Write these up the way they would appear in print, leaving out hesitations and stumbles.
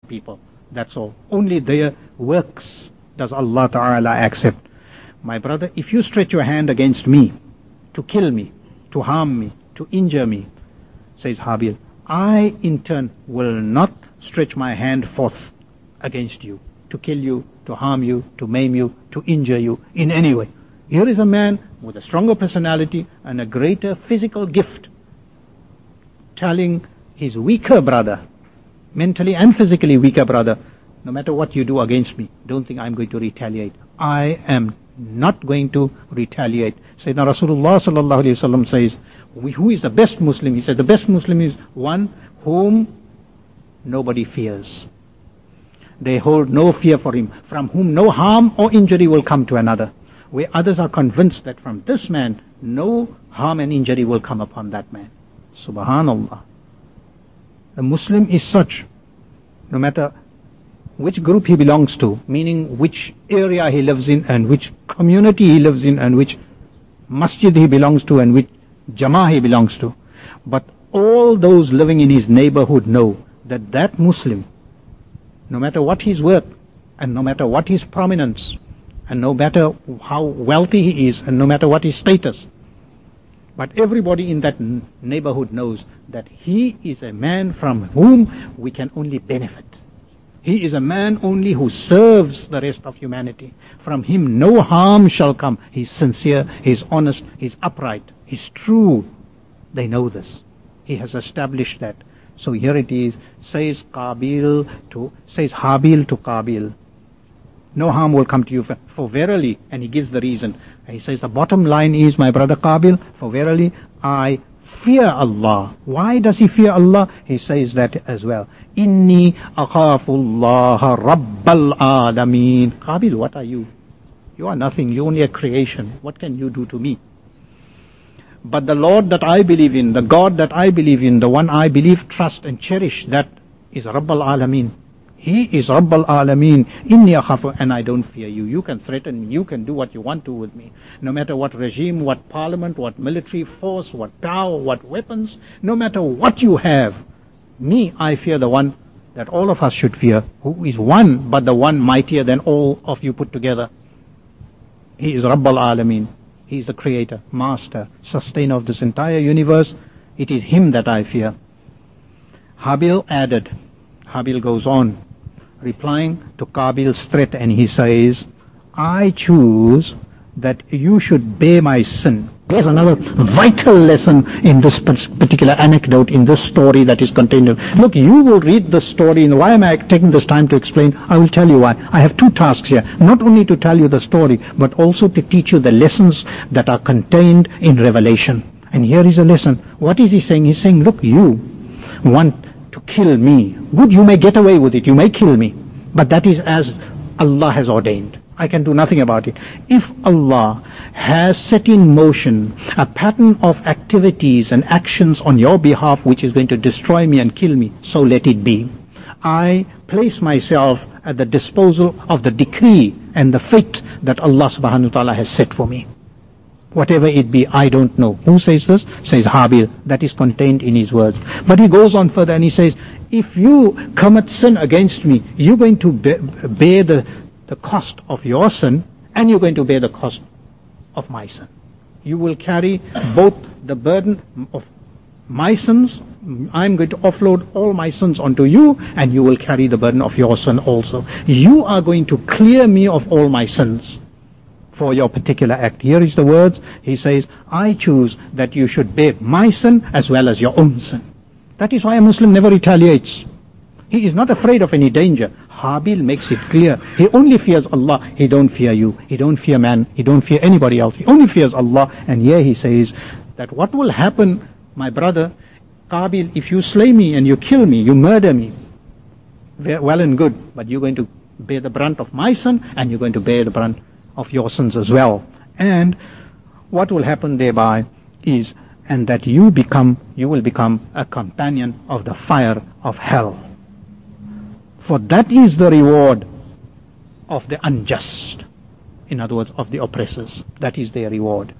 people. That's all. Only their works does Allah Ta'ala accept. My brother, if you stretch your hand against me, to kill me, to harm me, to injure me, says Habil, I in turn will not stretch my hand forth against you, to kill you, to harm you, to maim you, to injure you in any way. Here is a man with a stronger personality and a greater physical gift, telling his weaker brother, mentally and physically weaker brother, no matter what you do against me, don't think I'm going to retaliate. I am not going to retaliate. Sayyidina Rasulullah sallallahu alayhi wasallam says, who is the best Muslim? He said, the best Muslim is one whom nobody fears. They hold no fear for him, from whom no harm or injury will come to another. Where others are convinced that from this man, no harm and injury will come upon that man. Subhanallah. A Muslim is such, no matter which group he belongs to, meaning which area he lives in and which community he lives in and which masjid he belongs to and which jama'ah he belongs to. But all those living in his neighborhood know that that Muslim, no matter what his work and no matter what his prominence and no matter how wealthy he is and no matter what his status, but everybody in that neighborhood knows that he is a man from whom we can only benefit. He is a man only who serves the rest of humanity. From him no harm shall come. He's sincere, he's honest, he's upright, he's true. They know this. He has established that. So here it is, says Habil to Qabil, no harm will come to you, for verily, and he gives the reason. He says the bottom line is, my brother Qabil, for verily I fear Allah. Why does he fear Allah? He says that as well. Inni akhafullaha rabbal alameen. Qabil, what are you? You are nothing, you only a creation. What can you do to me? But the Lord that I believe in, the God that I believe in, the one I believe, trust and cherish, that is Rabbal Alameen. He is Rabbal Alameen. Inni akhafu, and I don't fear you. You can threaten me, you can do what you want to with me. No matter what regime, what parliament, what military force, what power, what weapons, no matter what you have, me, I fear the one that all of us should fear, who is one, but the one mightier than all of you put together. He is Rabbal Alameen. He is the creator, master, sustainer of this entire universe. It is him that I fear. Habil added, Habil goes on, replying to Qabil's threat, and he says, I choose that you should bear my sin. There's another vital lesson in this particular anecdote, in this story that is contained. Look, you will read the story, and why am I taking this time to explain? I will tell you why. I have two tasks here, not only to tell you the story, but also to teach you the lessons that are contained in Revelation. And here is a lesson. What is he saying? He's saying, look, you want to kill me. Good, you may get away with it, you may kill me, but that is as Allah has ordained. I can do nothing about it. If Allah has set in motion a pattern of activities and actions on your behalf which is going to destroy me and kill me, so let it be. I place myself at the disposal of the decree and the fate that Allah subhanahu wa ta'ala has set for me. Whatever it be, I don't know. Who says this? Says Habil. That is contained in his words. But he goes on further and he says, if you commit sin against me, you're going to bear the cost of your sin, and you're going to bear the cost of my sin. You will carry both the burden of my sins. I'm going to offload all my sins onto you, and you will carry the burden of your sin also. You are going to clear me of all my sins for your particular act. Here is the words. He says, I choose that you should bear my sin as well as your own sin. That is why a Muslim never retaliates. He is not afraid of any danger. Habil makes it clear. He only fears Allah. He don't fear you. He don't fear man. He don't fear anybody else. He only fears Allah. And here he says that what will happen, my brother Qabil, if you slay me and you kill me, you murder me, well and good, but you're going to bear the brunt of my sin, and you're going to bear the brunt of your sins as well. And what will happen thereby is, and that you will become a companion of the fire of hell. For that is the reward of the unjust. In other words, of the oppressors. That is their reward.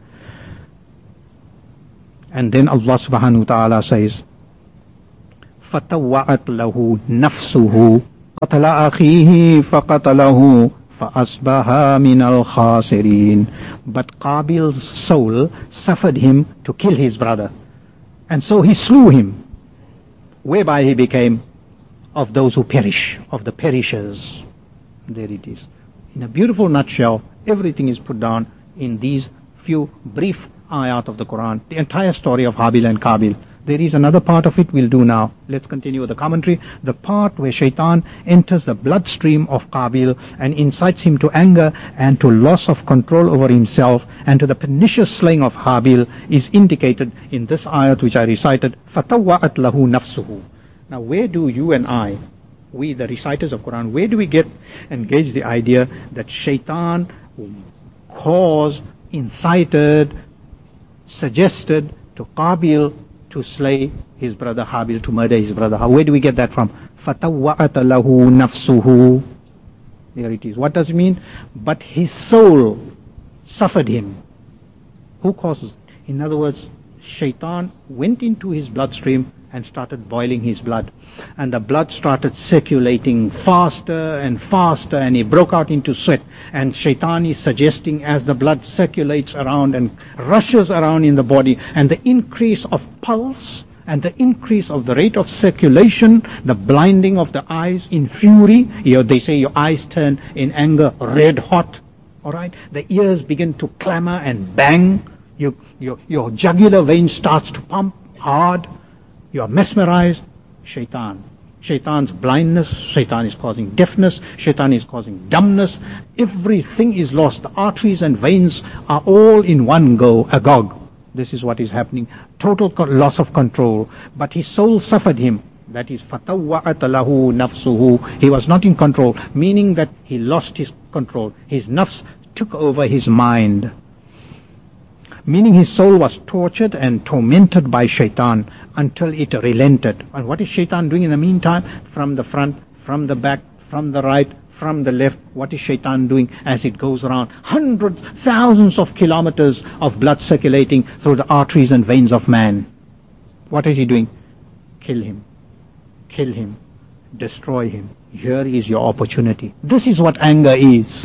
And then Allah subhanahu wa ta'ala says, فَتَوَّعَتْ لَهُ نَفْسُهُ قتل أخيه فقتله فأصبح من الخاسرين. But Qabil's soul suffered him to kill his brother, and so he slew him, whereby he became of those who perish, of the perishers. There it is. In a beautiful nutshell, everything is put down in these few brief ayat of the Quran, the entire story of Habil and Qabil. There is another part of it we'll do now. Let's continue with the commentary. The part where shaitan enters the bloodstream of Qabil and incites him to anger and to loss of control over himself and to the pernicious slaying of Habil is indicated in this ayat which I recited, فَتَوَّأَتْ لَهُ نَفْسُهُ. Now where do you and I, we the reciters of Quran, where do we engage the idea that shaitan caused, incited, suggested to Qabil to slay his brother Habil, to murder his brother? Where do we get that from? فَتَوَّأَتَ لَهُ نَفْسُهُ. There it is. What does it mean? But his soul suffered him. Who causes? In other words, shaitan went into his bloodstream and started boiling his blood. And the blood started circulating faster and faster, and he broke out into sweat. And shaitan is suggesting, as the blood circulates around and rushes around in the body, and the increase of pulse and the increase of the rate of circulation, the blinding of the eyes in fury, they say your eyes turn in anger red hot, alright? The ears begin to clamor and bang, your jugular vein starts to pump hard, you are mesmerized. Shaitan's blindness, shaitan is causing deafness, shaitan is causing dumbness, everything is lost. The arteries and veins are all in one go, agog. This is what is happening. Total loss of control. But his soul suffered him. That is, فَتَوَّأَتَ لَهُ نَفْسُهُ. He was not in control, meaning that he lost his control. His nafs took over his mind. Meaning his soul was tortured and tormented by shaitan until it relented. And what is shaitan doing in the meantime? From the front, from the back, from the right, from the left, what is shaitan doing as it goes around? Hundreds, thousands of kilometers of blood circulating through the arteries and veins of man. What is he doing? Kill him. Kill him. Destroy him. Here is your opportunity. This is what anger is.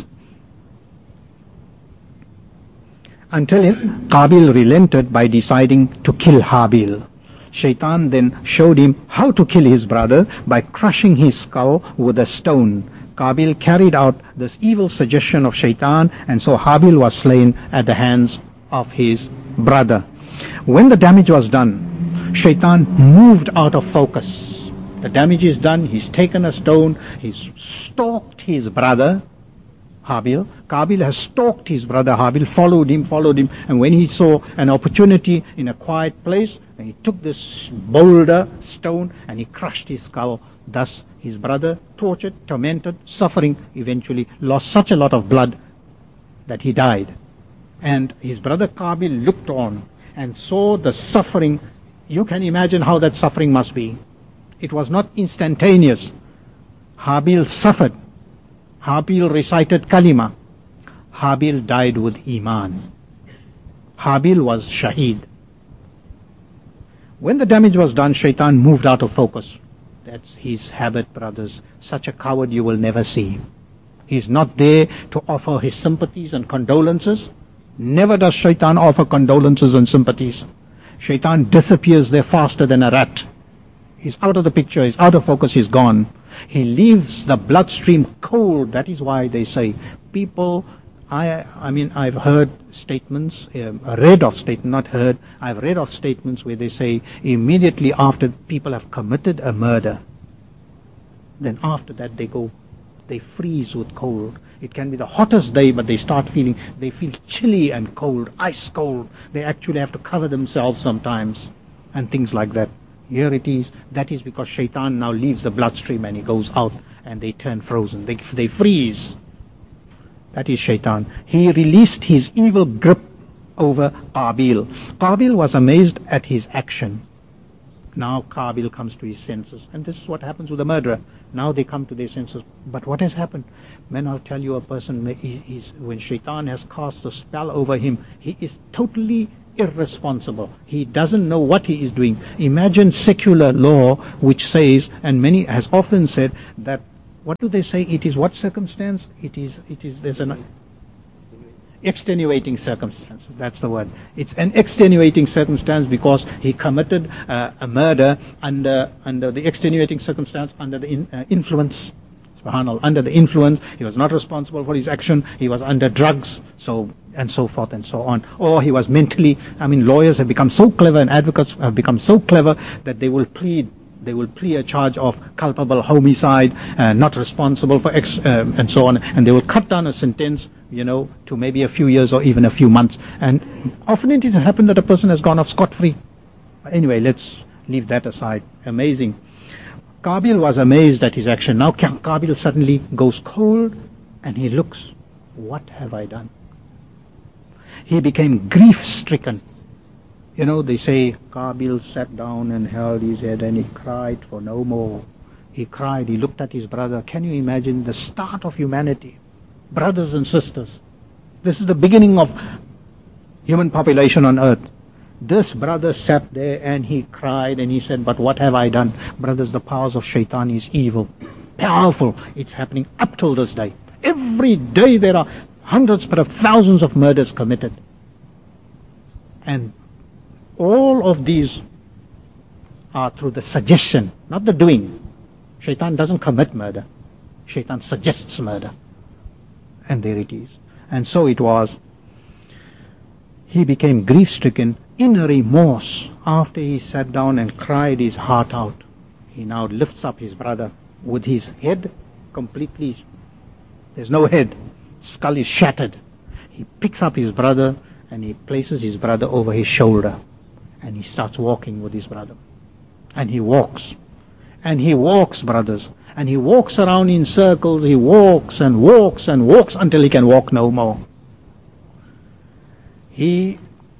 Until Qabil relented by deciding to kill Habil. Shaitan then showed him how to kill his brother by crushing his skull with a stone. Qabil carried out this evil suggestion of shaitan, and so Habil was slain at the hands of his brother. When the damage was done, shaitan moved out of focus. The damage is done, he's taken a stone, he's stalked his brother Habil. Qabil has stalked his brother Habil, followed him, and when he saw an opportunity in a quiet place, he took this boulder, stone, and he crushed his skull. Thus his brother, tortured, tormented, suffering, eventually lost such a lot of blood that he died. And his brother Qabil looked on and saw the suffering. You can imagine how that suffering must be. It was not instantaneous. Habil suffered. Habil recited kalima. Habil died with iman. Habil was shaheed. When the damage was done, shaitan moved out of focus. That's his habit, brothers. Such a coward you will never see. He's not there to offer his sympathies and condolences. Never does shaitan offer condolences and sympathies. Shaitan disappears there faster than a rat. He's out of the picture, he's out of focus, he's gone. He leaves the bloodstream cold. That is why they say people, I've heard statements, read of statements, not heard, I've read of statements where they say immediately after people have committed a murder, then after that they freeze with cold. It can be the hottest day, but they feel chilly and cold, ice cold. They actually have to cover themselves sometimes and things like that. Here it is. That is because shaitan now leaves the bloodstream and he goes out and they turn frozen. They freeze. That is shaitan. He released his evil grip over Qabil. Qabil was amazed at his action. Now Qabil comes to his senses. And this is what happens with a murderer. Now they come to their senses. But what has happened? Man, I'll tell you, a person, when shaitan has cast a spell over him, he is totally irresponsible. He doesn't know what he is doing. Imagine secular law which says, and many has often said, that what do they say? It is what circumstance? There's an extenuating circumstance. That's the word. It's an extenuating circumstance because he committed a murder under the extenuating circumstance, under the influence. Subhanallah, under the influence. He was not responsible for his action. He was under drugs, and so forth and so on. Or he was mentally. Lawyers have become so clever and advocates have become so clever that they will plead a charge of culpable homicide, not responsible for and so on, and they will cut down a sentence, to maybe a few years or even a few months. And often it has happened that a person has gone off scot-free. Anyway, let's leave that aside. Amazing. Qabil was amazed at his action. Now Qabil suddenly goes cold and he looks, what have I done? He became grief-stricken. They say Qabil sat down and held his head and he cried for no more. He cried, he looked at his brother. Can you imagine the start of humanity? Brothers and sisters. This is the beginning of human population on earth. This brother sat there and he cried and he said, but what have I done? Brothers, the powers of shaitan is evil. Powerful. It's happening up till this day. Every day there are hundreds, perhaps thousands of murders committed. And all of these are through the suggestion, not the doing. Shaitan doesn't commit murder. Shaitan suggests murder. And there it is. And so it was. He became grief-stricken in remorse after he sat down and cried his heart out. He now lifts up his brother with his head completely, there's no head, skull is shattered. He picks up his brother and he places his brother over his shoulder and he starts walking with his brother. And he walks. And he walks, brothers. And he walks around in circles. He walks and walks and walks until he can walk no more. In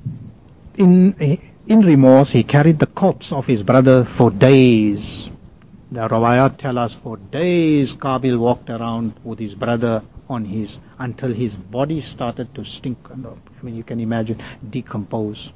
remorse, he carried the corpse of his brother for days. The Rawayat tell us for days Qabil walked around with his brother until his body started to stink. You can imagine, decompose.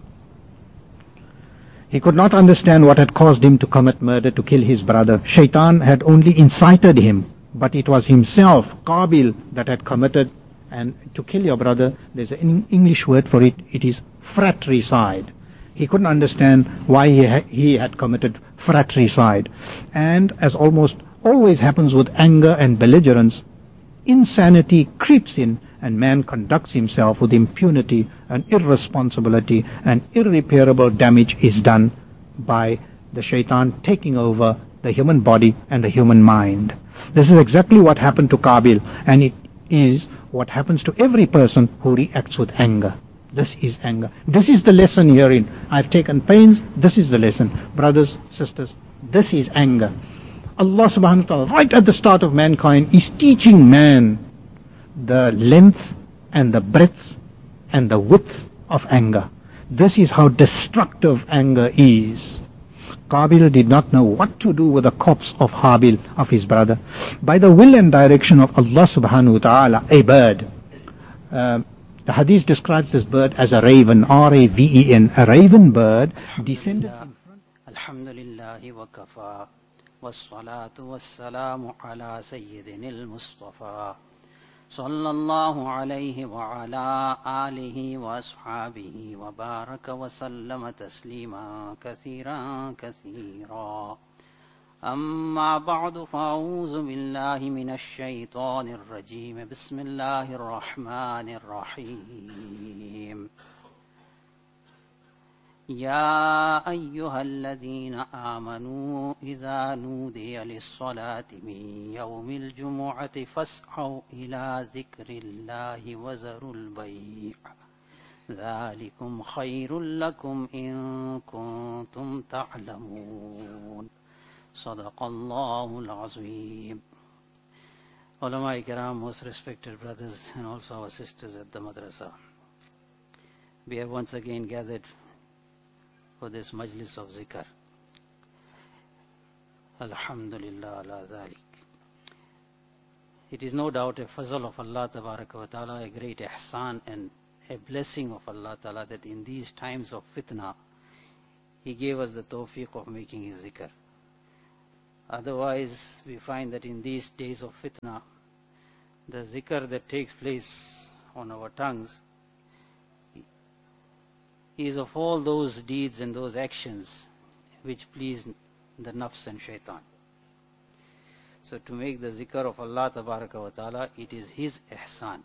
He could not understand what had caused him to commit murder, to kill his brother. Shaitan had only incited him, but it was himself, Qabil, that had committed. And to kill your brother, there's an English word for it. It is fratricide. He couldn't understand why he had committed fratricide. And as almost always happens with anger and belligerence, insanity creeps in and man conducts himself with impunity and irresponsibility, and irreparable damage is done by the shaitan taking over the human body and the human mind. This is exactly what happened to Qabil, and it is what happens to every person who reacts with anger. This is anger. This is the lesson herein. I've taken pains. This is the lesson. Brothers, sisters, this is anger. Allah subhanahu wa ta'ala, right at the start of mankind, is teaching man the length and the breadth and the width of anger. This is how destructive anger is. Qabil did not know what to do with the corpse of Habil, of his brother. By the will and direction of Allah subhanahu wa ta'ala, a bird. The hadith describes this bird as a raven, R-A-V-E-N. A raven bird descended in front. Alhamdulillahi wa kafa. Wassalatu wassalamu ala sayyidina al-Mustafa. Sallallahu alayhi wa ala alihi wa ashabihi wa baraka wa sallama taslima kathiran kathira. أما بعد فأعوذ بالله من الشيطان الرجيم بسم الله الرحمن الرحيم يا أيها الذين آمنوا إذا نودي للصلاة من يوم الجمعة فاسعوا إلى ذكر الله وذروا البيع ذلكم خير لكم إن كنتم تعلمون صدق الله العظيم. Ulama Ikram, most respected brothers and also our sisters at the madrasa, we have once again gathered for this majlis of zikr. Alhamdulillah ala dhalik. It is no doubt a fazl of Allah tabaraka wa ta'ala, a great ihsan and a blessing of Allah ta'ala that in these times of fitna, He gave us the tawfiq of making His zikr. Otherwise, we find that in these days of fitna, the zikr that takes place on our tongues is of all those deeds and those actions which please the nafs and shaitan. So to make the zikr of Allah Tabaraka wa Ta'ala, it is His ihsan.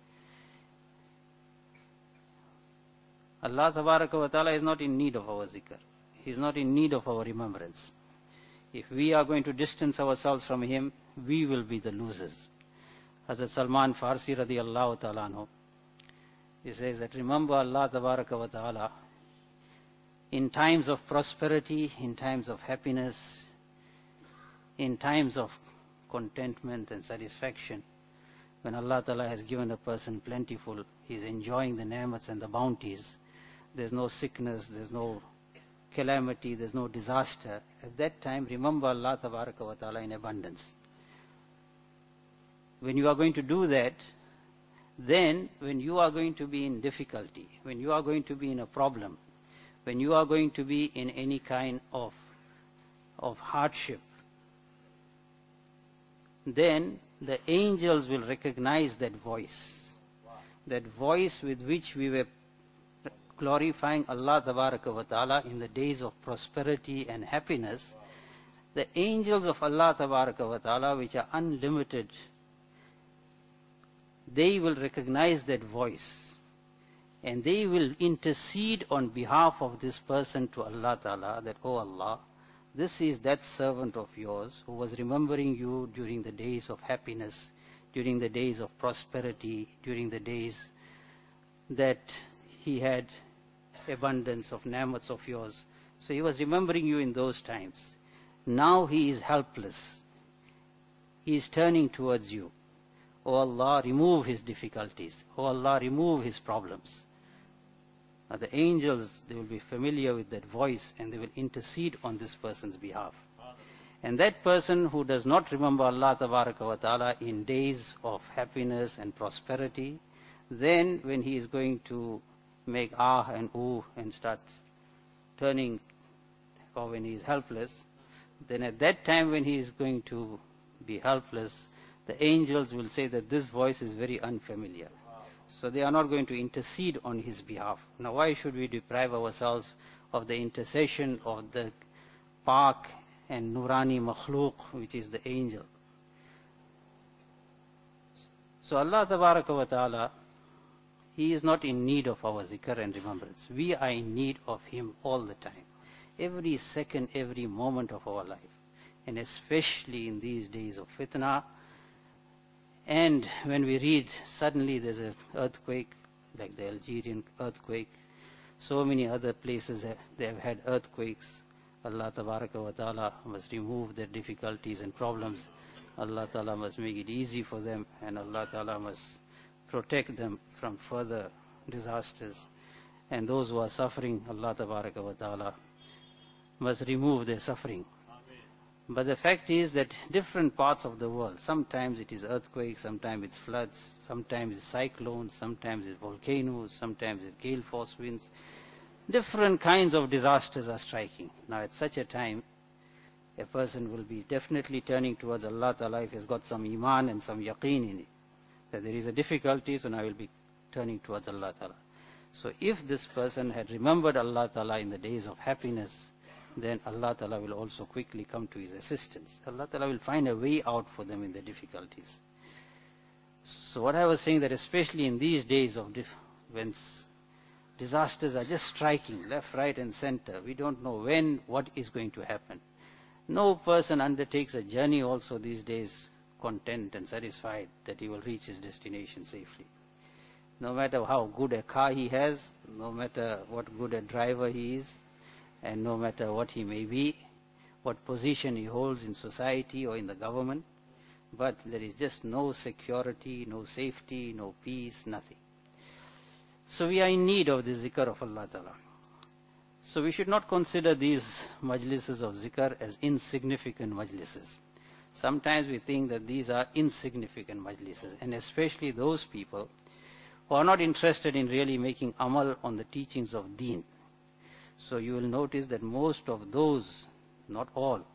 Allah Tabaraka wa Ta'ala is not in need of our zikr. He is not in need of our remembrance. If we are going to distance ourselves from Him, we will be the losers. Hazrat Salman Farsi radiyallahu ta'ala anhu, he says that remember Allah Tabaraka wa Ta'ala in times of prosperity, in times of happiness, in times of contentment and satisfaction. When Allah Ta'ala has given a person plentiful, he is enjoying the ni'mats and the bounties. There's no sickness, there's no calamity, there's no disaster. At that time, remember Allah Tabaraka wa Ta'ala in abundance. When you are going to do that, then when you are going to be in difficulty, when you are going to be in a problem, when you are going to be in any kind of hardship, then the angels will recognize that voice with which we were glorifying Allah Tabaraka wa Ta'ala in the days of prosperity and happiness. The angels of Allah Tabaraka wa Ta'ala, which are unlimited, they will recognize that voice and they will intercede on behalf of this person to Allah Ta'ala that, oh Allah, this is that servant of yours who was remembering you during the days of happiness, during the days of prosperity, during the days that he had abundance of ni'mats of yours. So he was remembering you in those times. Now he is helpless. He is turning towards you. Oh Allah, remove his difficulties. Oh Allah, remove his problems. Now the angels, they will be familiar with that voice and they will intercede on this person's behalf. And that person who does not remember Allah Tabaraka wa Ta'ala in days of happiness and prosperity, then when he is going to make ah and ooh and start turning, or when he is helpless, then at that time when he is going to be helpless, the angels will say that this voice is very unfamiliar. So they are not going to intercede on his behalf. Now why should we deprive ourselves of the intercession of the Pak and Nurani Makhluk, which is the angel? So Allah Tabaraka wa Ta'ala, He is not in need of our zikr and remembrance. We are in need of Him all the time. Every second, every moment of our life. And especially in these days of fitna. And when we read, suddenly there's an earthquake, like the Algerian earthquake. So many other places, they have had earthquakes. Allah Tabaraka wa Ta'ala must remove their difficulties and problems. Allah Ta'ala must make it easy for them. And Allah Ta'ala must protect them from further disasters. And those who are suffering, Allah Tabaraka wa Ta'ala must remove their suffering. But the fact is that different parts of the world, sometimes it is earthquakes, sometimes it's floods, sometimes it's cyclones, sometimes it's volcanoes, sometimes it's gale force winds. Different kinds of disasters are striking. Now at such a time, a person will be definitely turning towards Allah Ta'ala if he has got some iman and some yaqeen in it. That there is a difficulty, so now I will be turning towards Allah Ta'ala. So if this person had remembered Allah Ta'ala in the days of happiness, then Allah Ta'ala will also quickly come to his assistance. Allah Ta'ala will find a way out for them in their difficulties. So what I was saying, that especially in these days of when disasters are just striking left, right and center, we don't know when, what is going to happen. No person undertakes a journey also these days content and satisfied that he will reach his destination safely. No matter how good a car he has, no matter what good a driver he is, and no matter what he may be, what position he holds in society or in the government, but there is just no security, no safety, no peace, nothing. So we are in need of the zikr of Allah Ta'ala. So we should not consider these majlises of zikr as insignificant majlises. Sometimes we think that these are insignificant majlises, and especially those people who are not interested in really making amal on the teachings of deen. So you will notice that most of those, not all,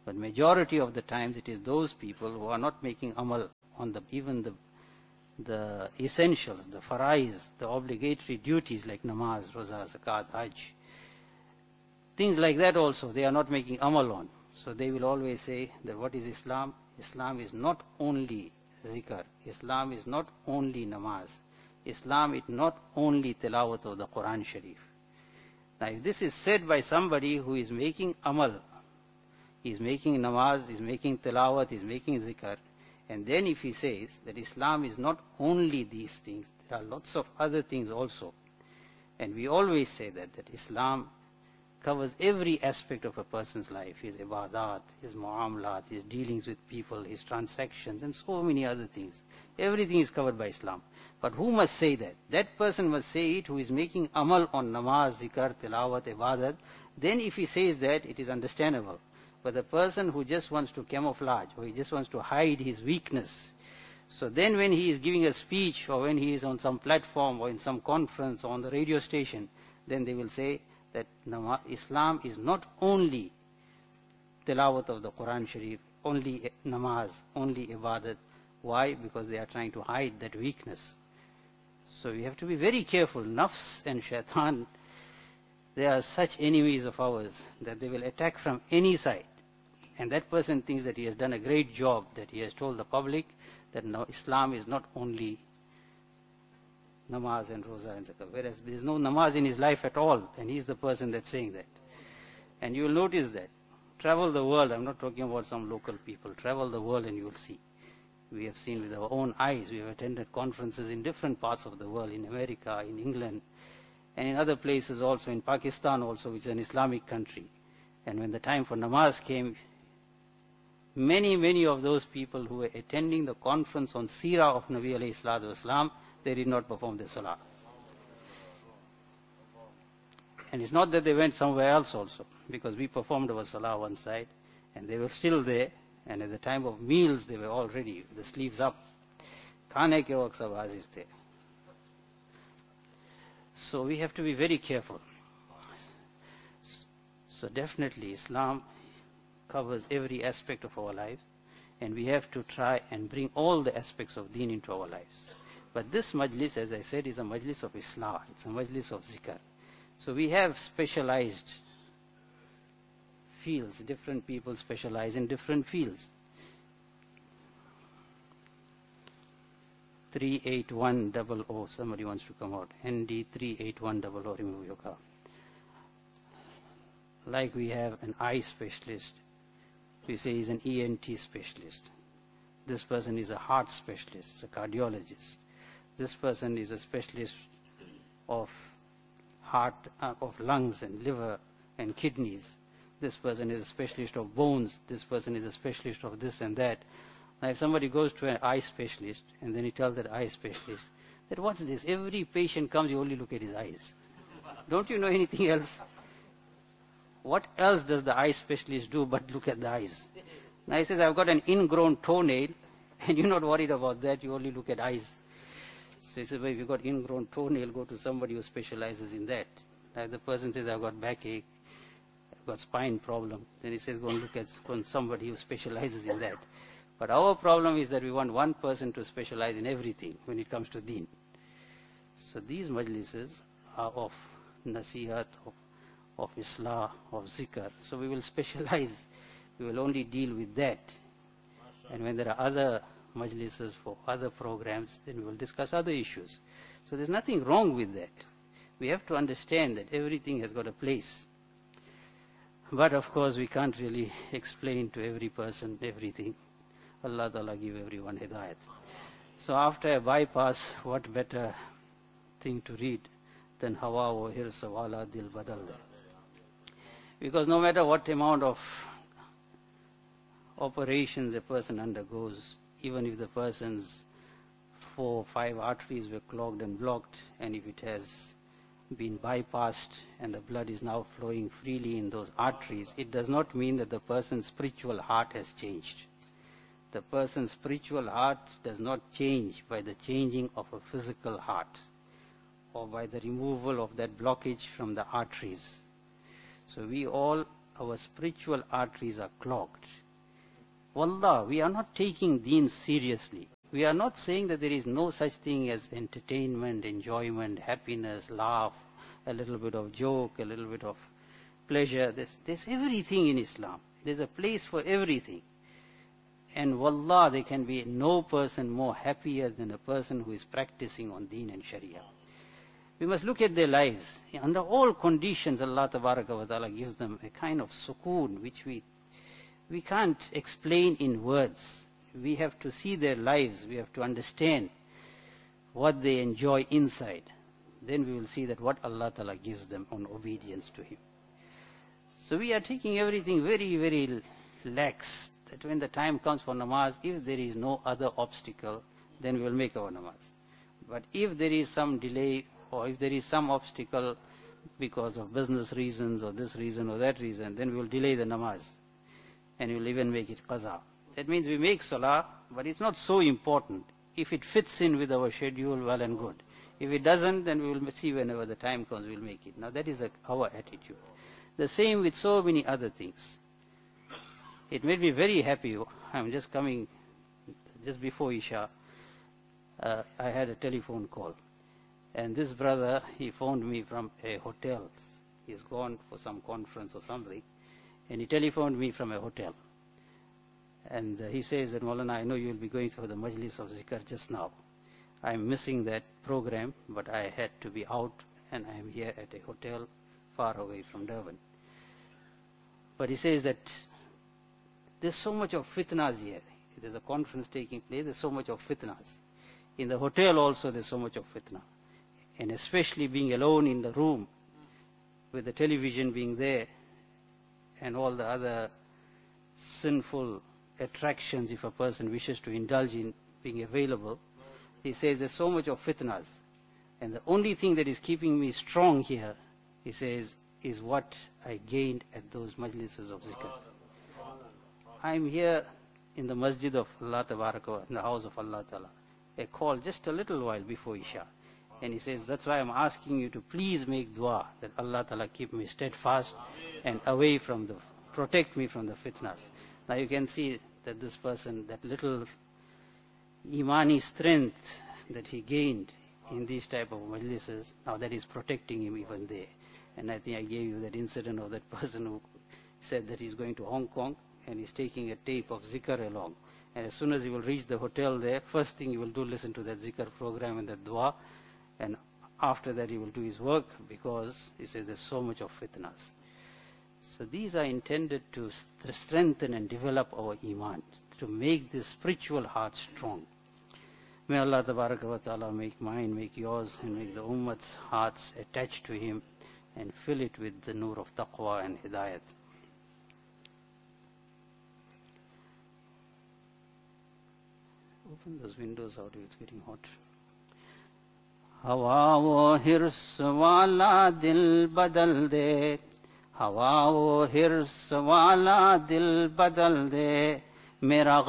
But majority of the times it is those people who are not making amal on even the essentials, the farais, the obligatory duties like namaz, roza, zakat, hajj. Things like that also they are not making amal on. So they will always say that what is Islam? Islam is not only zikr. Islam is not only namaz. Islam is not only tilawat of the Quran Sharif. Now if this is said by somebody who is making amal, he is making namaz, he is making tilawat, he is making zikr, and then if he says that Islam is not only these things, there are lots of other things also. And we always say that Islam covers every aspect of a person's life, his ibadat, his muamalat, his dealings with people, his transactions, and so many other things. Everything is covered by Islam. But who must say that? That person must say it who is making amal on namaz, zikr, tilawat, ibadat. Then if he says that, it is understandable. But the person who just wants to camouflage, or he just wants to hide his weakness, so then when he is giving a speech, or when he is on some platform, or in some conference, or on the radio station, then they will say that Islam is not only tilawat of the Quran Sharif, only namaz, only ibadat. Why? Because they are trying to hide that weakness. So we have to be very careful. Nafs and shaitan, they are such enemies of ours that they will attack from any side. And that person thinks that he has done a great job, that he has told the public that no, Islam is not only namaz and roza and zakah, whereas there is no namaz in his life at all, and he is the person that's saying that. And you will notice that. Travel the world, I'm not talking about some local people, travel the world and you will see. We have seen with our own eyes, we have attended conferences in different parts of the world, in America, in England, and in other places also, in Pakistan also, which is an Islamic country. And when the time for namaz came, many of those people who were attending the conference on Seerah of Nabi alayhi salatu wasalam, they did not perform their salah. And it's not that they went somewhere else also, because we performed our salah one side, and they were still there, and at the time of meals they were all ready, with the sleeves up. Khane ke waqt sab hazir the. So we have to be very careful. So definitely Islam covers every aspect of our life, and we have to try and bring all the aspects of deen into our lives. But this majlis, as I said, is a majlis of Islah. It's a majlis of zikr. So we have specialized fields. Different people specialize in different fields. 38100. Somebody wants to come out. ND 38100. Remove your car. Like we have an eye specialist. We say he's an ENT specialist. This person is a heart specialist. It's a cardiologist. This person is a specialist of heart, of lungs and liver and kidneys. This person is a specialist of bones. This person is a specialist of this and that. Now if somebody goes to an eye specialist and then he tells that eye specialist that what's this? Every patient comes, you only look at his eyes. Don't you know anything else? What else does the eye specialist do but look at the eyes? Now he says, I've got an ingrown toenail, and you're not worried about that, you only look at eyes. So he says, well, if you've got ingrown toenail, go to somebody who specializes in that. Now the person says, I've got backache, I've got spine problem. Then he says, go and look at somebody who specializes in that. But our problem is that we want one person to specialize in everything when it comes to deen. So these majlises are of nasihat, of islah, of zikr. So we will specialize. We will only deal with that. And when there are other majlises for other programs, then we will discuss other issues. So there's nothing wrong with that. We have to understand that everything has got a place. But of course we can't really explain to every person everything. Allah Ta'ala give everyone hidayat. So after a bypass, what better thing to read than Hawa wa hirsa wala dil badal de. Because no matter what amount of operations a person undergoes, even if the person's 4 or 5 arteries were clogged and blocked, and if it has been bypassed and the blood is now flowing freely in those arteries, it does not mean that the person's spiritual heart has changed. The person's spiritual heart does not change by the changing of a physical heart or by the removal of that blockage from the arteries. So we all our spiritual arteries are clogged. Wallah, we are not taking deen seriously. We are not saying that there is no such thing as entertainment, enjoyment, happiness, laugh, a little bit of joke, a little bit of pleasure. There's everything in Islam. There's a place for everything. And wallah, there can be no person more happier than a person who is practicing on deen and sharia. We must look at their lives. Under all conditions, Allah Tabaraka wa Ta'ala gives them a kind of sukoon, which we can't explain in words. We have to see their lives. We have to understand what they enjoy inside. Then we will see that what Allah Ta'ala gives them on obedience to Him. So we are taking everything very, very lax. That when the time comes for namaz, if there is no other obstacle, then we will make our namaz. But if there is some delay, or if there is some obstacle because of business reasons, or this reason or that reason, then we will delay the namaz. And we will even make it qaza. That means we make salah, but it's not so important. If it fits in with our schedule, well and good. If it doesn't, then we will see whenever the time comes, we will make it. Now that is our attitude. The same with so many other things. It made me very happy. I'm just coming, just before Isha, I had a telephone call. And this brother, he phoned me from a hotel. He's gone for some conference or something. And he telephoned me from a hotel. And he says that, Maulana, I know you will be going through the majlis of zikr just now. I'm missing that program, but I had to be out, and I'm here at a hotel far away from Durban. But he says that there's so much of fitnas here. There's a conference taking place, there's so much of fitnas. In the hotel also there's so much of fitna. And especially being alone in the room, with the television being there, and all the other sinful attractions if a person wishes to indulge in being available. He says there's so much of fitnas. And the only thing that is keeping me strong here, he says, is what I gained at those majlises of zikr. I'm here in the masjid of Allah Tabaraka, in the house of Allah Ta'ala. A call just a little while before Isha. And he says, that's why I'm asking you to please make dua that Allah Ta'ala keep me steadfast and away from protect me from the fitnas. Now you can see that this person, that little imani strength that he gained in these type of majlises, now that is protecting him even there. And I think I gave you that incident of that person who said that he's going to Hong Kong and he's taking a tape of zikr along. And as soon as he will reach the hotel there, first thing he will do, listen to that zikr program and that dua. And after that he will do his work, because he says there's so much of fitnas. So these are intended to strengthen and develop our iman, to make the spiritual heart strong. May Allah Tabaraka wa Ta'ala make mine, make yours, and make the Ummah's hearts attached to Him, and fill it with the nur of taqwa and hidayat. Open those windows out if it's getting hot. हवा वो हिर्स वाला दिल बदल दे, हवा वो हिर्स वाला दिल बदल दे, मेरा